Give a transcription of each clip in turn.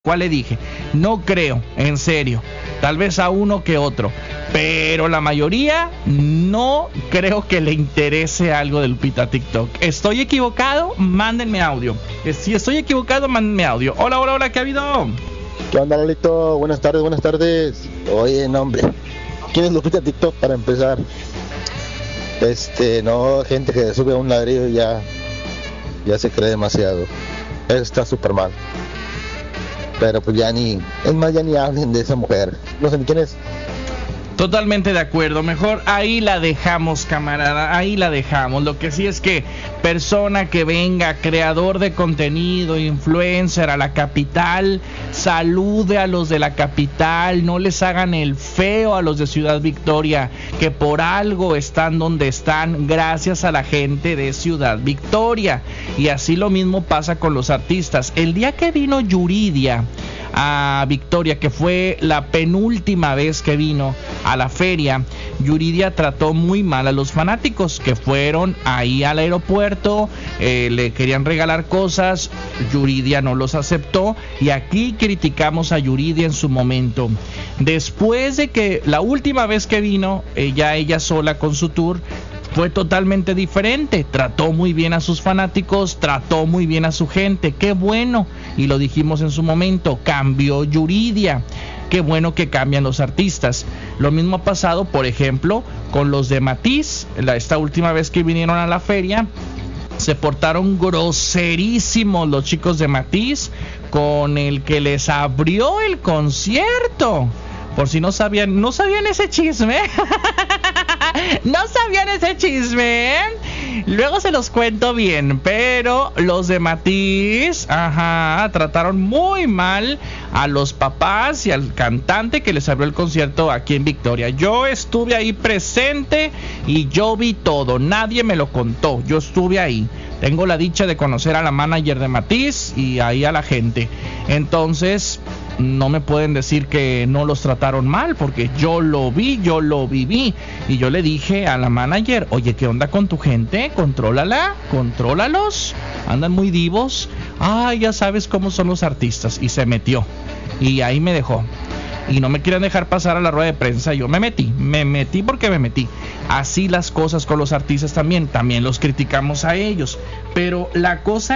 ¿Cuál le dije? No creo, en serio. Tal vez a uno que otro. Pero la mayoría no creo que le interese algo de Lupita TikTok. ¿Estoy equivocado? Mándenme audio. Si estoy equivocado, mándenme audio. Hola, hola, hola, ¿qué ha habido? ¿Qué onda, Lolito? Buenas tardes, buenas tardes. Oye, no, hombre. ¿Quién es Lupita TikTok para empezar? No, gente que sube a un ladrillo y ya se cree demasiado. Eso está súper mal. Pero pues ya ni hablen de esa mujer. No sé ni quién es. Totalmente de acuerdo, mejor ahí la dejamos, camarada, ahí la dejamos. Lo que sí es que persona que venga, creador de contenido, influencer a la capital, salude a los de la capital, no les hagan el feo a los de Ciudad Victoria, que por algo están donde están gracias a la gente de Ciudad Victoria. Y así lo mismo pasa con los artistas. El día que vino Yuridia a Victoria, que fue la penúltima vez que vino a la feria, Yuridia trató muy mal a los fanáticos que fueron ahí al aeropuerto, le querían regalar cosas, Yuridia no los aceptó y aquí criticamos a Yuridia en su momento. Después de que la última vez que vino, ella sola con su tour, fue totalmente diferente, trató muy bien a sus fanáticos, trató muy bien a su gente, qué bueno, y lo dijimos en su momento, cambió Yuridia, qué bueno que cambian los artistas. Lo mismo ha pasado, por ejemplo, con los de Matiz, esta última vez que vinieron a la feria, se portaron groserísimos los chicos de Matiz, con el que les abrió el concierto. Por si no sabían ese chisme. No sabían ese chisme. Luego se los cuento bien. Pero los de Matiz, trataron muy mal a los papás y al cantante que les abrió el concierto aquí en Victoria. Yo estuve ahí presente y yo vi todo. Nadie me lo contó. Yo estuve ahí. Tengo la dicha de conocer a la manager de Matiz y ahí a la gente. Entonces, no me pueden decir que no los trataron mal, porque yo lo vi, yo lo viví. Y yo le dije a la manager, oye, ¿qué onda con tu gente? Contrólala, contrólalos. Andan muy divos. Ya sabes cómo son los artistas. Y se metió. Y ahí me dejó. Y no me quieren dejar pasar a la rueda de prensa. Yo me metí porque me metí. Así las cosas con los artistas también los criticamos a ellos. Pero la cosa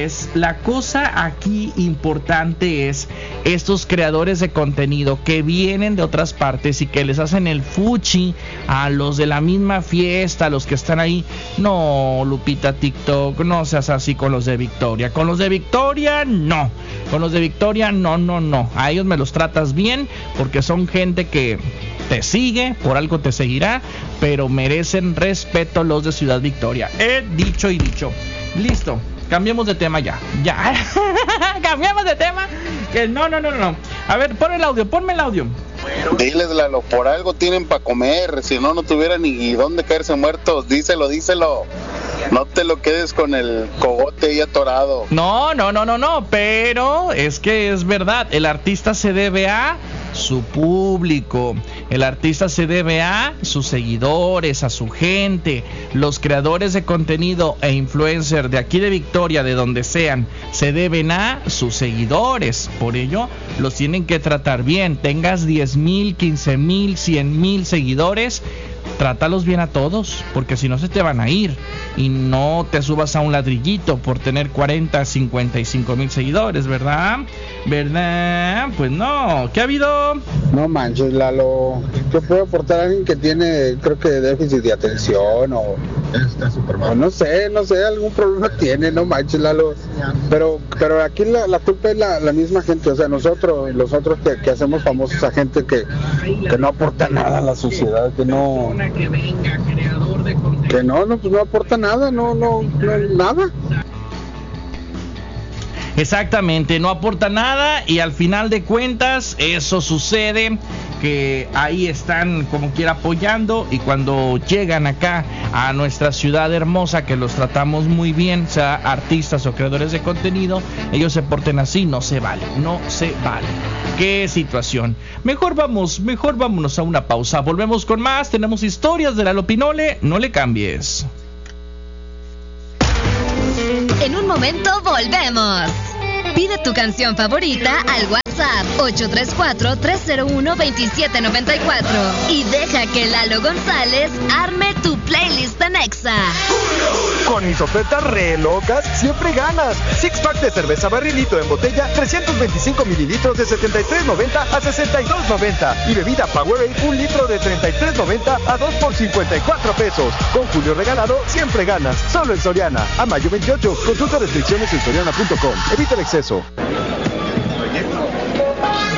aquí importante es estos creadores de contenido que vienen de otras partes y que les hacen el fuchi a los de la misma fiesta, a los que están ahí. No, Lupita TikTok, no seas así con los de Victoria. Con los de Victoria, no. Con los de Victoria, no. A ellos me los tratas bien porque son gente que te sigue, por algo te seguirá, pero merecen respeto los de Ciudad Victoria. He dicho y dicho. Listo, cambiemos de tema ya. Cambiemos de tema. Que no. A ver, ponme el audio. Diles, Lalo, por algo tienen para comer. Si no tuvieran ni dónde caerse muertos. Díselo. No te lo quedes con el cogote ahí atorado. No, pero es que es verdad. El artista se debe a su público, el artista se debe a sus seguidores, a su gente. Los creadores de contenido e influencers de aquí de Victoria, de donde sean, se deben a sus seguidores. Por ello los tienen que tratar bien. Tengas 10,000, 15,000, 100,000 seguidores, trátalos bien a todos, porque si no se te van a ir. Y no te subas a un ladrillito por tener 40, 55,000 seguidores, ¿verdad? Pues no. ¿Qué ha habido? No manches, Lalo. ¿Qué puede aportar alguien que tiene, creo que déficit de atención o está súper mal? No sé, algún problema tiene, no manches, Lalo. Pero aquí la culpa es la misma gente, o sea, nosotros que hacemos famosos a gente que no aporta nada a la sociedad, que no aporta nada, nada. Exactamente, no aporta nada y al final de cuentas eso sucede, que ahí están como quiera apoyando, y cuando llegan acá a nuestra ciudad hermosa, que los tratamos muy bien, sea artistas o creadores de contenido, ellos se porten así, no se vale. Qué situación. Mejor vámonos a una pausa. Volvemos con más. Tenemos historias de Lalo Pinole. No le cambies. En un momento volvemos. Pide tu canción favorita al WhatsApp 834-301-2794 y deja que Lalo González arme tu playlist en Exa. Con mis ofertas re locas, siempre ganas. Six pack de cerveza barrilito en botella, 325 mililitros de $73.90 a $62.90. Y bebida Powerade, 1 litro de $33.90 a 2 por $54. Con Julio regalado, siempre ganas. Solo en Soriana. A mayo 28. Consulta restricciones en soriana.com. Evita el exceso.